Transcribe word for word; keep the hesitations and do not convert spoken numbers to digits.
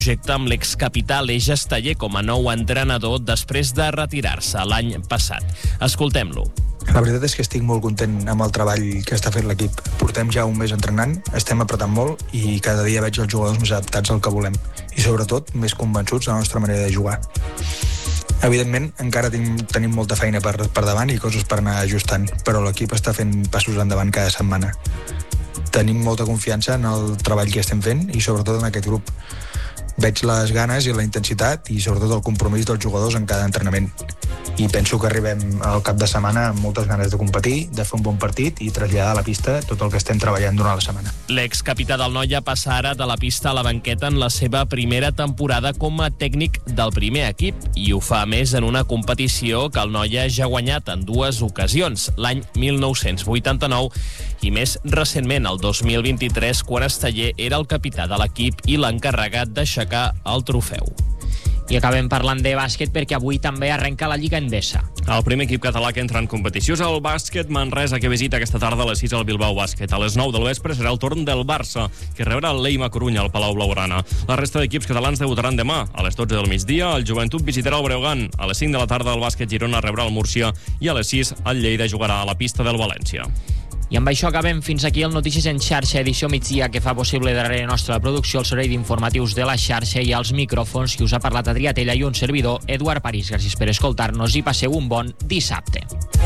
projecte amb l'excapità Aleix Esteller com a nou entrenador després de retirar-se l'any passat. Escoltem-lo. La veritat és que estic molt content amb el treball que està fent l'equip. Portem ja un mes entrenant, estem apretant molt i cada dia veig els jugadors més adaptats al que volem i sobretot més convençuts de la nostra manera de jugar. Evidentment, encara tenim, tenim molta feina per, per davant i coses per anar ajustant, però l'equip està fent passos endavant cada setmana. Tenim molta confiança en el treball que estem fent i sobretot en aquest grup. Veig les ganes i la intensitat i sobretot el compromís dels jugadors en cada entrenament. I penso que arribem al cap de setmana amb moltes ganes de competir, de fer un bon partit i traslladar a la pista tot el que estem treballant durant la setmana. L'excapità del Noia passa ara de la pista a la banqueta en la seva primera temporada com a tècnic del primer equip i ho fa més en una competició que el Noia ja ha guanyat en dues ocasions, l'any mil nou-cents vuitanta-nou i més recentment, el dos mil vint-i-tres, quan Esteller era el capità de l'equip i l'encarregat d'aixecar el trofeu. I acabem parlant de bàsquet perquè avui també arrenca la Lliga Endesa. El primer equip català que entra en competició és el bàsquet Manresa, que visita aquesta tarda a les sis al Bilbao Bàsquet. A les nou del vespre serà el torn del Barça, que rebrà el Leima Corunya al Palau Blaugrana. La resta d'equips catalans debutaran demà. A les dotze del migdia, el Joventut visitarà el Breogán. A les cinc de la tarda, el bàsquet Girona rebrà el Múrcia i a les sis, el Lleida jugarà a la pista del València. I amb això acabem fins aquí el Notícies en xarxa, edició migdia, que fa possible darrere nostra la producció, el servei d'informatius de la xarxa i als micròfons qui us ha parlat Adrià Tella i un servidor, Eduard París. Gràcies per escoltar-nos i passeu un bon dissabte.